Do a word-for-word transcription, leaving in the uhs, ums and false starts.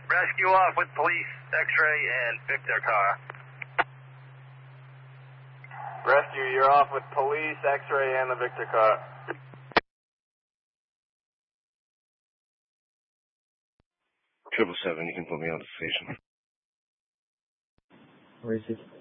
Rescue off with police, X-ray, and Victor car. Rescue, you're off with police, X-ray, and the Victor car. Triple seven, you can put me on the station. Where is it?